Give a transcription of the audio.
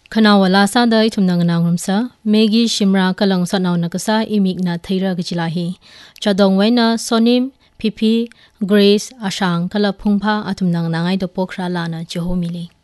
ขณะวลาซาได้ทุมนางนางรมซาเมกีชิมรากำลังสนาวนักษาอิมิกนาไทระกจิลาฮีจะดงไว้นะโซนิมพีพีเกรซอาชังกะละพุงพาอาทุมนางนางไอดปกคราลานะจูโฮมิลี